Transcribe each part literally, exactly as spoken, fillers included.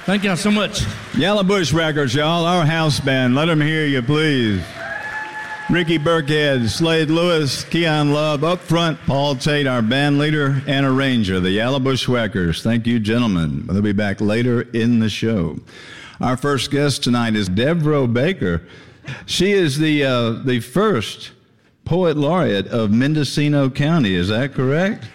Thank y'all so much. Yellow Bushwhackers, y'all, our house band. Let them hear you, please. Ricky Burkhead, Slade Lewis, Keon Love, up front, Paul Tate, our band leader and arranger, the Yellow Bushwhackers. Thank you, gentlemen. They'll be back later in the show. Our first guest tonight is Devereux Baker. She is the uh, the first poet laureate of Mendocino County. Is that correct?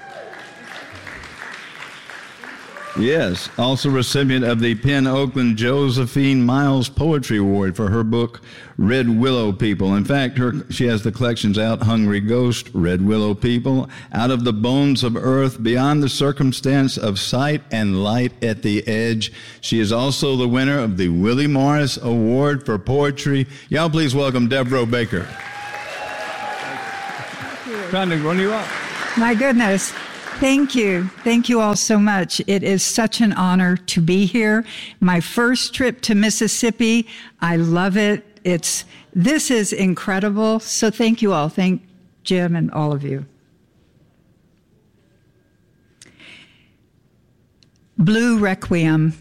Yes, also recipient of the Penn Oakland Josephine Miles Poetry Award for her book, Red Willow People. In fact, her, she has the collections out, Hungry Ghost, Red Willow People, Out of the Bones of Earth, Beyond the Circumstance of Sight and Light at the Edge. She is also the winner of the Willie Morris Award for Poetry. Y'all please welcome Devereux Baker. Trying to run you up. My goodness. Thank you. Thank you all so much. It is such an honor to be here. My first trip to Mississippi. I love it. It's, this is incredible. So thank you all. Thank Jim and all of you. Blue Requiem.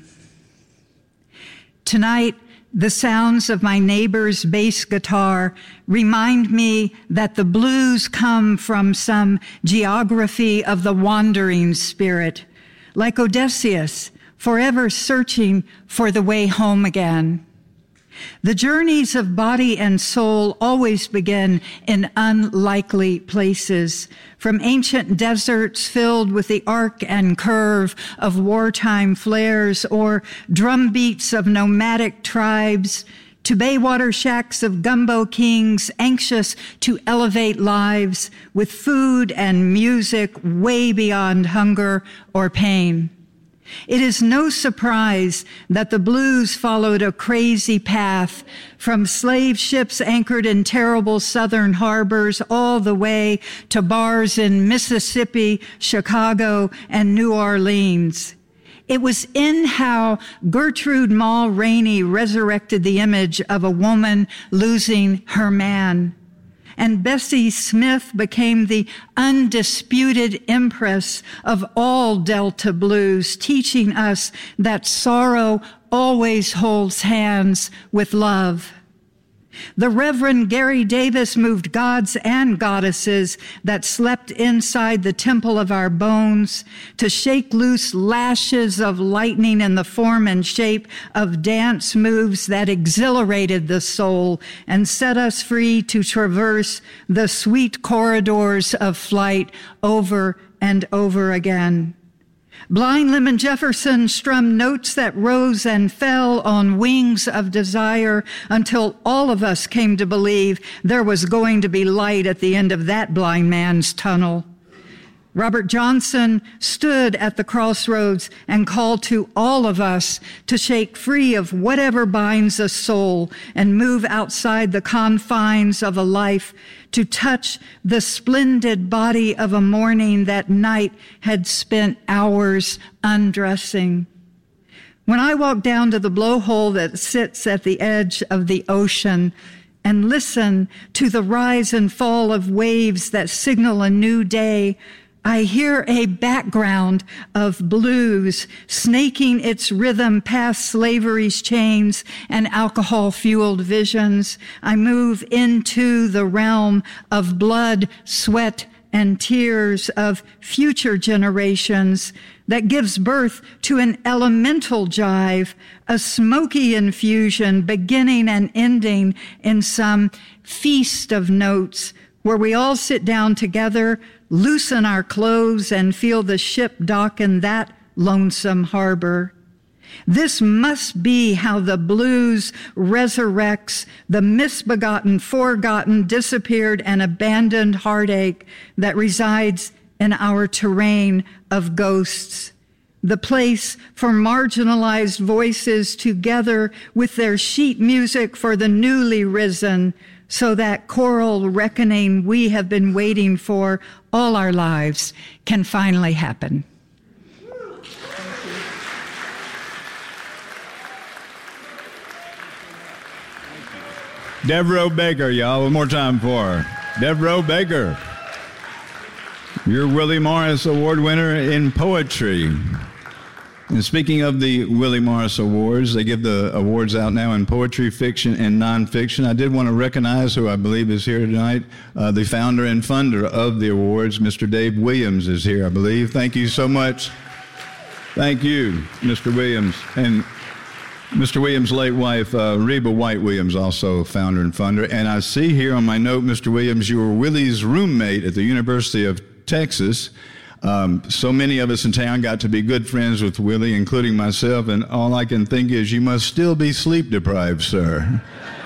Tonight, the sounds of my neighbor's bass guitar remind me that the blues come from some geography of the wandering spirit, like Odysseus, forever searching for the way home again. The journeys of body and soul always begin in unlikely places, from ancient deserts filled with the arc and curve of wartime flares or drum beats of nomadic tribes, to baywater shacks of gumbo kings anxious to elevate lives with food and music way beyond hunger or pain. It is no surprise that the blues followed a crazy path from slave ships anchored in terrible southern harbors all the way to bars in Mississippi, Chicago, and New Orleans. It was in how Gertrude Maul Rainey resurrected the image of a woman losing her man. And Bessie Smith became the undisputed empress of all Delta blues, teaching us that sorrow always holds hands with love. The Reverend Gary Davis moved gods and goddesses that slept inside the temple of our bones to shake loose lashes of lightning in the form and shape of dance moves that exhilarated the soul and set us free to traverse the sweet corridors of flight over and over again. Blind Lemon Jefferson strummed notes that rose and fell on wings of desire until all of us came to believe there was going to be light at the end of that blind man's tunnel. Robert Johnson stood at the crossroads and called to all of us to shake free of whatever binds a soul and move outside the confines of a life, to touch the splendid body of a morning that night had spent hours undressing. When I walk down to the blowhole that sits at the edge of the ocean and listen to the rise and fall of waves that signal a new day, I hear a background of blues snaking its rhythm past slavery's chains and alcohol-fueled visions. I move into the realm of blood, sweat, and tears of future generations that gives birth to an elemental jive, a smoky infusion beginning and ending in some feast of notes where we all sit down together, loosen our clothes, and feel the ship dock in that lonesome harbor. This must be how the blues resurrects the misbegotten, forgotten, disappeared, and abandoned heartache that resides in our terrain of ghosts. The place for marginalized voices together with their sheet music for the newly risen, so that choral reckoning we have been waiting for all our lives can finally happen. Devereux Baker, y'all. One more time for her. Devereux Baker. Your Willie Morris Award winner in poetry. And speaking of the Willie Morris Awards, they give the awards out now in poetry, fiction, and nonfiction. I did want to recognize who I believe is here tonight. Uh, the founder and funder of the awards, Mister Dave Williams, is here, I believe. Thank you so much. Thank you, Mister Williams. And Mister Williams' late wife, uh, Reba White Williams, also founder and funder. And I see here on my note, Mister Williams, you were Willie's roommate at the University of Texas. Um, so many of us in town got to be good friends with Willie, including myself, and all I can think is you must still be sleep deprived, sir.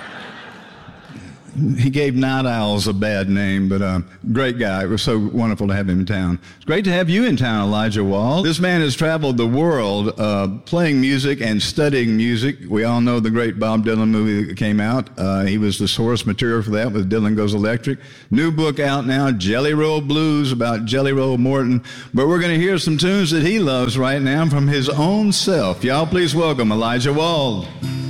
He gave night owls a bad name, but uh, great guy. It was so wonderful to have him in town. It's great to have you in town, Elijah Wald. This man has traveled the world uh, playing music and studying music. We all know the great Bob Dylan movie that came out. Uh, he was the source material for that with Dylan Goes Electric. New book out now, Jelly Roll Blues, about Jelly Roll Morton. But we're going to hear some tunes that he loves right now from his own self. Y'all please welcome Elijah Wald.